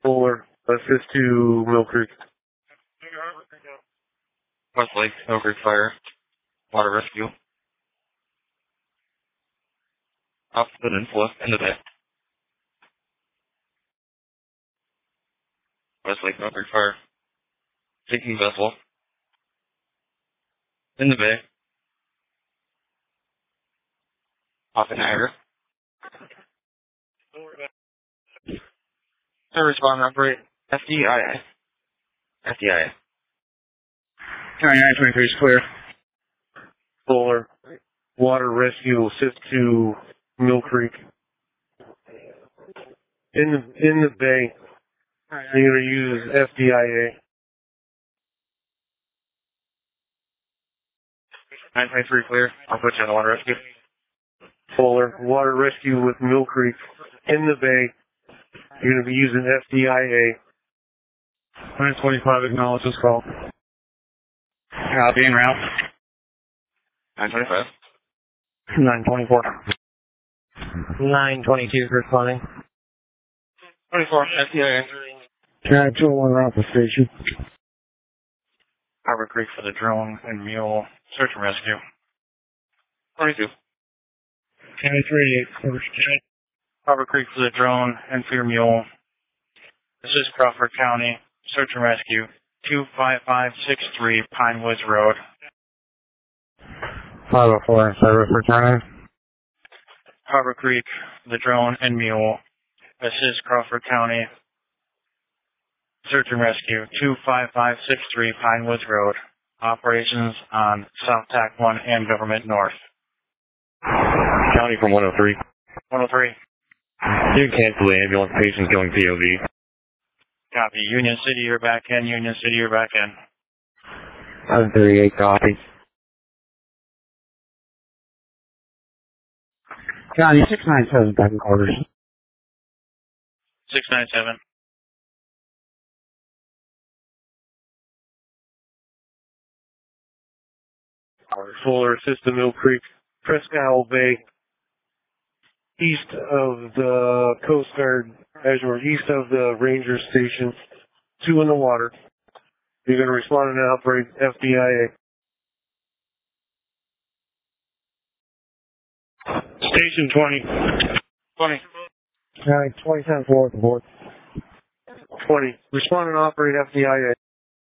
Fuller, assist to Mill Creek. Westlake, Mill Creek Fire, water rescue. Off the peninsula, into bay. Westlake, Mill Creek Fire. Sinking vessel. In the bay. Off in Niagara. Respond operate FDIA. FDIA. 9923 is clear. Fuller, water rescue, assist to Mill Creek. In the bay, you're going to use FDIA. 923 clear. I'll put you on the water rescue. Fuller, water rescue with Mill Creek. In the bay, you're going to be using FDIA. 925 acknowledge this call. Copy en route. 925. 924. 922 responding. 24, FDIA. Cat 201 route to station. Harbor Creek for the drone and mule. Search and rescue. 22. Cat 38 first. Harbor Creek for the drone and for your mule. This is Crawford County. Search and rescue. 25563 Pine Woods Road. 504 in service returning. Harbor Creek, the drone and mule. Assist Crawford County. Search and rescue. 25563 Pine Woods Road. Operations on South TAC 1 and Government North. County from 103. 103. You can cancel the ambulance. Patients going POV. Copy. Union City, you're back in. Union City, you're back in. 738 copy. County 697 back in quarters. 697. Fuller, assist to Mill Creek, Presque Isle Bay, east of the Coast Guard, east of the Ranger Station, 2 in the water. You're going to respond and operate FDIA. Station 20. 20. County 27 4 at the board. 20. Respond and operate FDIA.